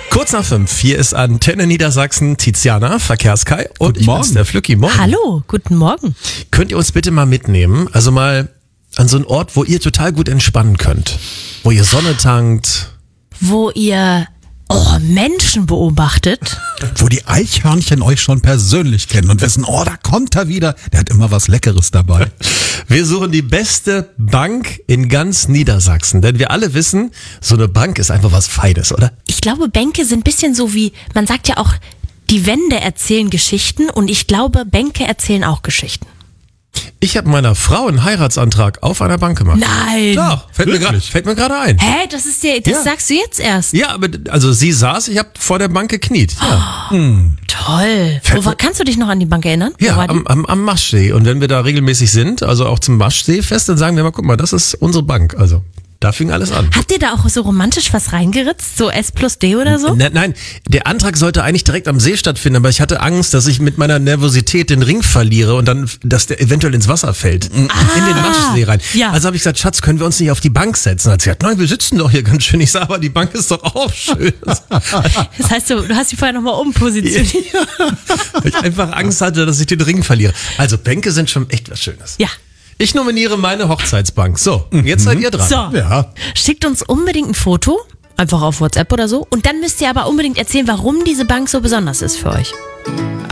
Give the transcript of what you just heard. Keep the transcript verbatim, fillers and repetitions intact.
Kurz nach fünf, hier ist Antenne Niedersachsen Tiziana, Verkehrskai und Guten ich Morgen. bin's, der Flücki. Morgen. Hallo, guten Morgen. Könnt ihr uns bitte mal mitnehmen, also mal an so einen Ort, wo ihr total gut entspannen könnt, wo ihr Sonne tankt, Wo ihr oh, Menschen beobachtet. Wo die Eichhörnchen euch schon persönlich kennen und wissen, oh, da kommt er wieder. Der hat immer was Leckeres dabei. Wir suchen die beste Bank in ganz Niedersachsen, denn wir alle wissen, so eine Bank ist einfach was Feines, oder? Ich glaube, Bänke sind ein bisschen so wie, man sagt ja auch, die Wände erzählen Geschichten und ich glaube, Bänke erzählen auch Geschichten. Ich habe meiner Frau einen Heiratsantrag auf einer Bank gemacht. Nein! Doch, fällt mir Wirklich? grad- fällt mir gerade ein. Hä, das ist dir, das Ja. sagst du jetzt erst. Ja, aber also sie saß, ich habe vor der Bank gekniet. Ja, Toll. Fällt Wo, mir- kannst du dich noch an die Bank erinnern? Wo ja war die? am, am, am Maschsee. Und wenn wir da regelmäßig sind, also auch zum Maschsee-Fest, dann sagen wir mal, guck mal, das ist unsere Bank. Also da fing alles an. Habt ihr da auch so romantisch was reingeritzt? So S plus D oder so? Nein, nein, der Antrag sollte eigentlich direkt am See stattfinden, aber ich hatte Angst, dass ich mit meiner Nervosität den Ring verliere und dann, dass der eventuell ins Wasser fällt. In den Maschsee rein. Ja. Also habe ich gesagt, Schatz, können wir uns nicht auf die Bank setzen? Hat sie gesagt, nein, wir sitzen doch hier ganz schön. Ich sage, aber die Bank ist doch auch schön. Das heißt, du, du hast die vorher nochmal umpositioniert. Weil ich einfach Angst hatte, dass ich den Ring verliere. Also Bänke sind schon echt was Schönes. Ja. Ich nominiere meine Hochzeitsbank. So, jetzt seid ihr dran. So. Ja. Schickt uns unbedingt ein Foto, einfach auf WhatsApp oder so. Und dann müsst ihr aber unbedingt erzählen, warum diese Bank so besonders ist für euch.